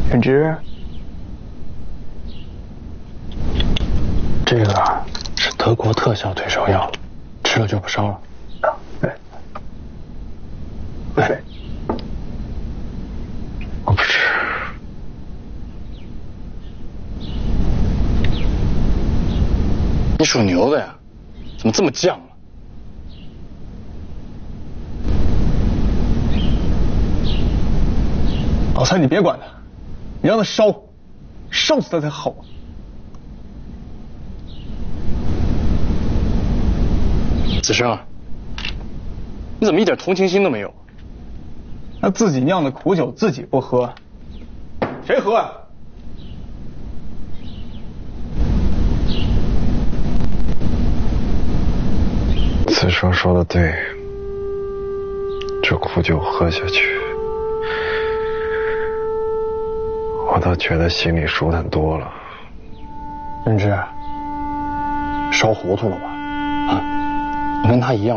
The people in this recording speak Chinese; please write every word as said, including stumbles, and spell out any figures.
允之，这个是德国特效退烧药，吃了就不烧了。哎，哎，我不吃。你属牛的呀？怎么这么犟啊？ 老蔡，你别管他，你让他烧，烧死他才好。 子生，你怎么一点同情心都没有？ 那自己酿的苦酒自己不喝，谁喝啊？ 子生说的对，这苦酒喝下去，我倒觉得心里舒坦多了。 允之，烧糊涂了吧？啊，你跟他一样。